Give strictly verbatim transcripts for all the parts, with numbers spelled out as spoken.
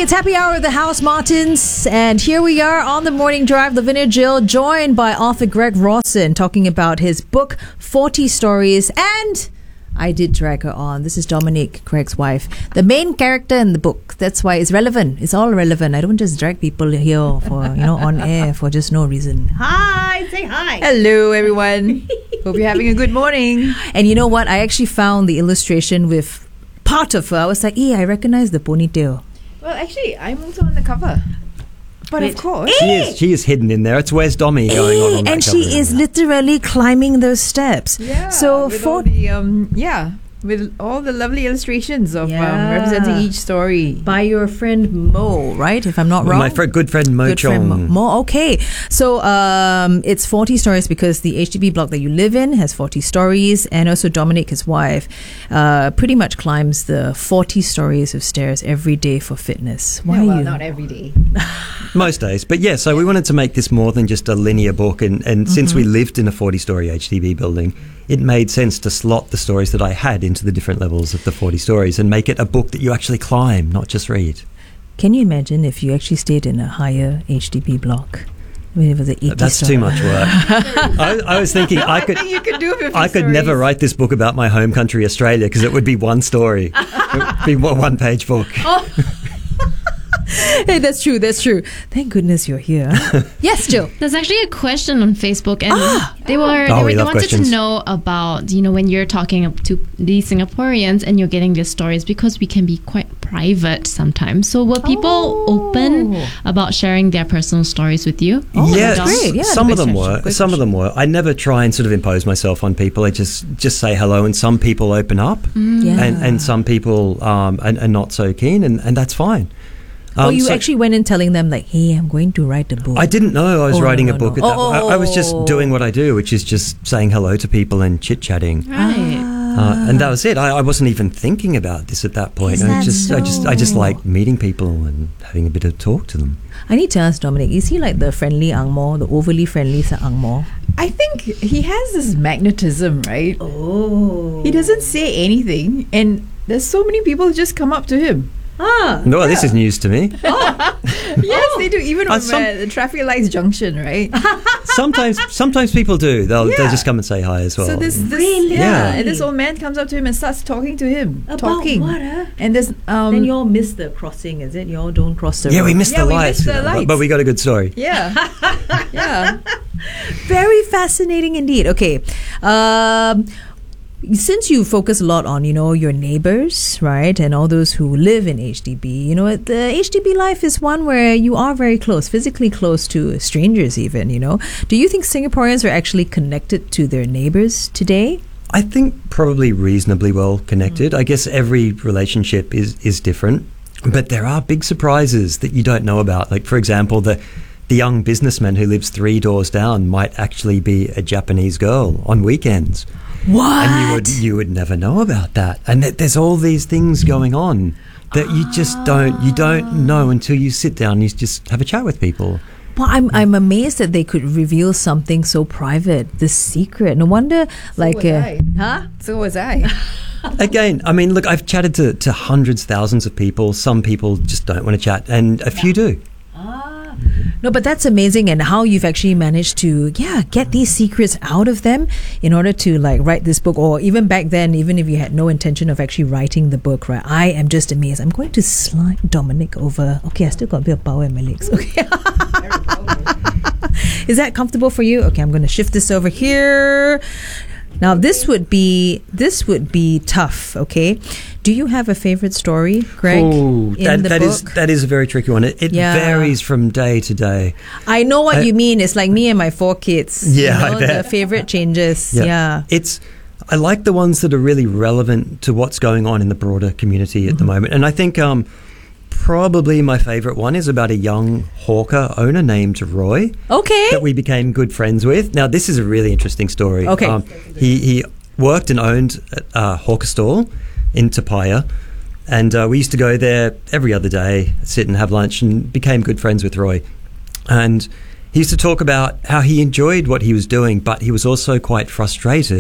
It's happy hour at the House Martins, and here we are on the morning drive. Lavinia Jill, joined by author Greg Rawson, talking about his book forty Stories, and I did drag her on. This is Dominique, Greg's wife, the main character in the book. That's why it's relevant. It's all relevant. I don't just drag people here for, you know, on air for just no reason. Hi, say hi. Hello, everyone. Hope you're having a good morning. And you know what? I actually found the illustration with part of her. I was like, hey, I recognize the ponytail. Well, actually, I'm also on the cover. But Wait. of course. She is, she is hidden in there. It's Where's Dommy going on on that and cover. she is literally climbing those steps. Yeah. So with for all the, um, yeah. With all the lovely illustrations of Yeah. um, representing each story. by your friend Mo, right? If I'm not wrong. My fr- good friend Mo Good Chong. friend Mo. Mo. Okay. So um, it's forty stories because the H D B block that you live in has forty stories, and also Dominic, his wife, uh, pretty much climbs the forty stories of stairs every day for fitness. Why Yeah, are well, you? not every day. Most days. But yeah, so we wanted to make this more than just a linear book. And, and Mm-hmm. since we lived in a forty-story H D B building, it made sense to slot the stories that I had into the different levels of the forty stories and make it a book that you actually climb, not just read. Can you imagine if you actually stayed in a higher H D B block? I mean, it was an eighty That's story. too much work. I, I was thinking I could... think you could do fifty I could never stories. write this book about my home country, Australia, because it would be one story. It would be a one-page book. Hey, that's true. That's true. Thank goodness you're here. Yes, Jill. There's actually a question on Facebook, and they were Oh, they, were, we they love wanted questions. to know about, you know, when you're talking up to these Singaporeans and you're getting these stories, because we can be quite private sometimes. So were people Oh. open about sharing their personal stories with you? Oh, yeah, that's great. Yeah, some great of them question. were. Great Some of them were. I never try and sort of impose myself on people. I just just say hello, and some people open up, Yeah. and, and some people um, are, are not so keen, and, and that's fine. Oh, Um, you so actually went in telling them like, "Hey, I'm going to write a book." I didn't know I was Oh, no, writing no, a book. no. At that, Oh, I, I was just oh. doing what I do, which is just saying hello to people and chit chatting. Right. Uh, and that was it. I, I wasn't even thinking about this at that point. Is I that just, I just, I just so? like meeting people and having a bit of talk to them. I need to ask Dominic, is he like the friendly Angmo, the overly friendly Angmo? I think he has this magnetism, right? Oh. He doesn't say anything, and there's so many people who just come up to him. Ah. No, this is news to me. Yes, they do. Even Uh, on some- uh, the traffic lights junction, right? sometimes, sometimes people do. They'll, they'll Yeah. just come and say hi as well. So this, this Really? yeah, Yeah. and this old man comes up to him and starts talking to him, About talking. what, huh? And there's um, Then you all miss the crossing, is it? You all don't cross the yeah, road. we missed Yeah, the we lights, missed the you know, but- lights. but we got a good story. yeah, yeah. Very fascinating indeed. Okay. Um, since you focus a lot on, you know, your neighbors, right, and all those who live in H D B, you know, the H D B life is one where you are very close, physically close to strangers even, you know. Do you think Singaporeans are actually connected to their neighbors today? I think probably reasonably well connected. I guess every relationship is, is different, but there are big surprises that you don't know about. Like, for example, the the young businessman who lives three doors down might actually be a Japanese girl on weekends. What? And you would you would never know about that. And th- there's all these things going on that you just don't you don't know until you sit down and you just have a chat with people. Well, I'm I'm amazed that they could reveal something so private, this secret. No wonder, like, was uh, I. huh? So was I. Again, I mean, look, I've chatted to, to hundreds, thousands of people. Some people just don't want to chat, and a few do. No, but that's amazing, and how you've actually managed to, yeah, get these secrets out of them in order to like write this book, or even back then, even if you had no intention of actually writing the book, right? I am just amazed. I'm going to slide Dominic over. Okay, I still got a bit of power in my legs. Okay. Is that comfortable for you? Okay, I'm going to shift this over here. Now, this would be this would be tough. Okay, do you have a favorite story, Greg? Ooh, in that, the that book? is that is a very tricky one. It, it Yeah. varies from day to day. I know what I- you mean. It's like me and my four kids. Yeah, you I know, bet. the favorite changes. Yeah. It's I like the ones that are really relevant to what's going on in the broader community at the moment. And I think um, probably my favorite one is about a young hawker owner named Roy Okay. that we became good friends with. Now, this is a really interesting story. Okay. Um, he, he worked and owned a hawker stall in Tapaya. And uh, we used to go there every other day, sit and have lunch, and became good friends with Roy. And he used to talk about how he enjoyed what he was doing, but he was also quite frustrated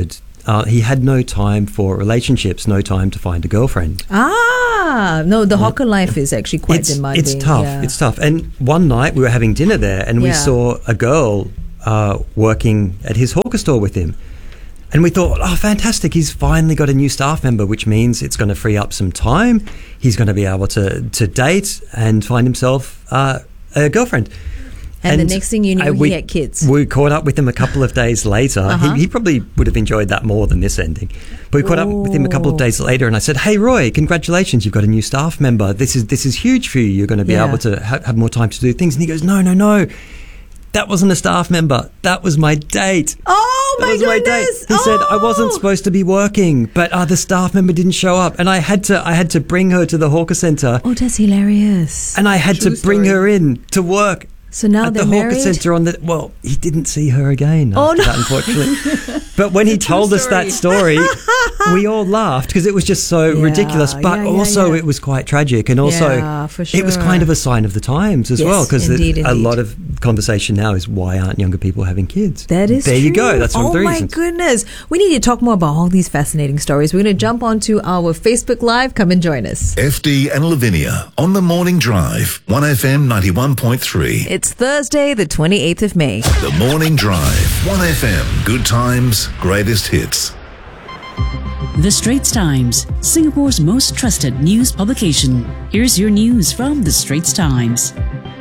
uh, he had no time for relationships, no time to find a girlfriend. Ah, no, the hawker life is actually quite It's, demanding. it's tough. Yeah. It's tough. And one night we were having dinner there, and we Yeah. saw a girl uh, working at his hawker store with him. And we thought, oh, fantastic, he's finally got a new staff member, which means it's going to free up some time. He's going to be able to, to date and find himself uh, a girlfriend. And, the next thing you knew, uh, we, he had kids. We caught up with him a couple of days later. Uh-huh. he, he probably would have enjoyed that more than this ending. But we caught up with him a couple of days later, and I said, hey, Roy, congratulations, you've got a new staff member. This is this is huge for you. You're going to be Yeah. able to ha- have more time to do things. And he goes, no, no, no. That wasn't a staff member. That was my date. Oh, That my was goodness. my date. He said I wasn't Oh. supposed to be working, but uh, the staff member didn't show up, and I had to I had to bring her to the hawker centre, Oh, that's hilarious. and I had True to bring story. her in to work. So now at they're the hawker married? centre on the well, he didn't see her again. Oh, after no. that, unfortunately. But when he told us that story, we all laughed because it was just so Yeah, ridiculous. But yeah, yeah, also, yeah. it was quite tragic, and also Yeah, for it was sure. kind of a sign of the times as Yes, well. Because indeed, a indeed. lot of conversation now is why aren't younger people having kids? That is there. You true. go. That's one oh of the my reasons. goodness. We need to talk more about all these fascinating stories. We're going to jump onto our Facebook Live. Come and join us. F D and Lavinia on the Morning Drive, one F M ninety-one point three. It's Thursday, the twenty-eighth of May. The Morning Drive, one F M. Good times, greatest hits. The Straits Times, Singapore's most trusted news publication. Here's your news from The Straits Times.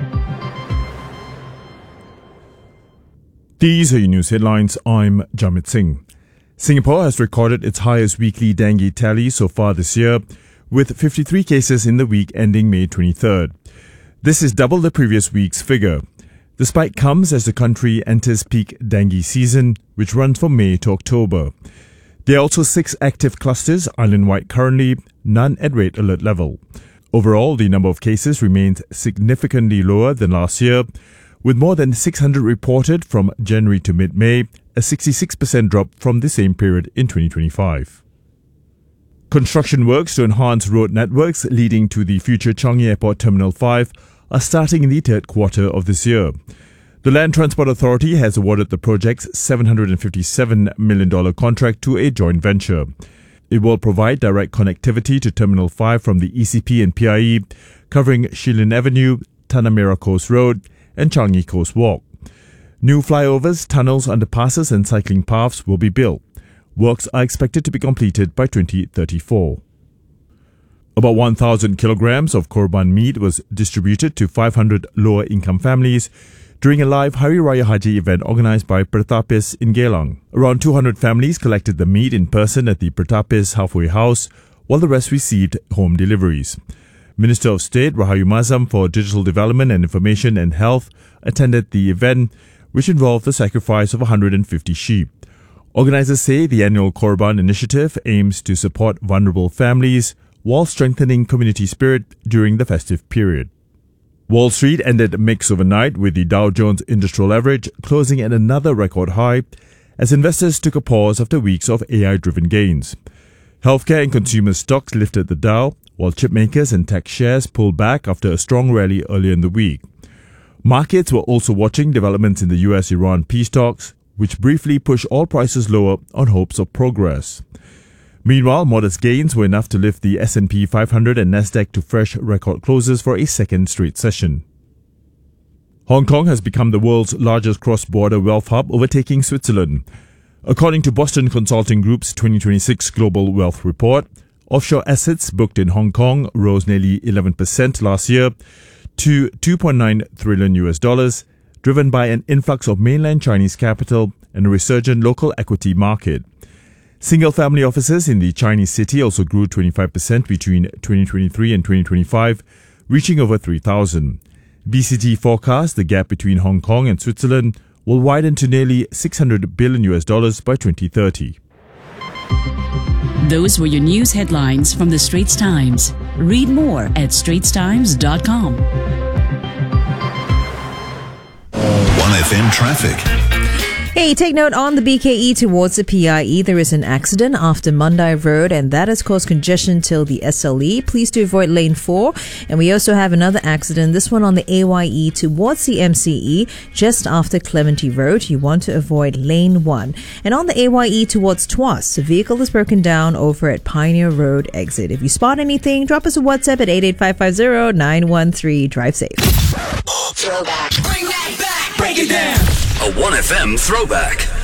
These are your news headlines. I'm Jamit Singh. Singapore has recorded its highest weekly dengue tally so far this year, with fifty-three cases in the week ending May twenty-third. This is double the previous week's figure. The spike comes as the country enters peak dengue season, which runs from May to October. There are also six active clusters island-wide currently, none at red alert level. Overall, the number of cases remains significantly lower than last year, with more than six hundred reported from January to mid-May, a sixty-six percent drop from the same period in twenty twenty-five. Construction works to enhance road networks leading to the future Changi Airport Terminal five are starting in the third quarter of this year. The Land Transport Authority has awarded the project's seven hundred fifty-seven million dollars contract to a joint venture. It will provide direct connectivity to Terminal five from the E C P and P I E, covering Shilin Avenue, Tanah Merah Coast Road, and Changi Coast Walk. New flyovers, tunnels, underpasses and cycling paths will be built. Works are expected to be completed by twenty thirty-four. About one thousand kilograms of korban meat was distributed to five hundred lower-income families during a live Hari Raya Haji event organized by Pertapis in Geylang. Around two hundred families collected the meat in person at the Pertapis halfway house, while the rest received home deliveries. Minister of State Rahayu Mazam for Digital Development and Information and Health attended the event, which involved the sacrifice of one hundred fifty sheep. Organizers say the annual Korban initiative aims to support vulnerable families while strengthening community spirit during the festive period. Wall Street ended mixed overnight, with the Dow Jones Industrial Average closing at another record high as investors took a pause after weeks of A I-driven gains. Healthcare and consumer stocks lifted the Dow, while chipmakers and tech shares pulled back after a strong rally earlier in the week. Markets were also watching developments in the U S Iran peace talks, which briefly pushed oil prices lower on hopes of progress. Meanwhile, modest gains were enough to lift the S and P five hundred and Nasdaq to fresh record closes for a second straight session. Hong Kong has become the world's largest cross-border wealth hub, overtaking Switzerland. According to Boston Consulting Group's twenty twenty-six Global Wealth Report, offshore assets booked in Hong Kong rose nearly eleven percent last year to two point nine trillion U S dollars, driven by an influx of mainland Chinese capital and a resurgent local equity market. Single-family offices in the Chinese city also grew twenty-five percent between twenty twenty-three and twenty twenty-five, reaching over three thousand. B C G forecasts the gap between Hong Kong and Switzerland will widen to nearly six hundred billion U S dollars by twenty thirty. Those were your news headlines from The Straits Times. Read more at straits times dot com. one F M traffic. Hey, take note on the B K E towards the P I E. There is an accident after Mandai Road, and that has caused congestion till the S L E. Please do avoid lane four. And we also have another accident, this one on the A Y E towards the M C E, just after Clementi Road. You want to avoid lane one. And on the A Y E towards Tuas, the vehicle is broken down over at Pioneer Road exit. If you spot anything, drop us a WhatsApp at eight eight five five zero nine one three. Drive safe. Throwback. Bring that back. Break it down. A one F M throwback.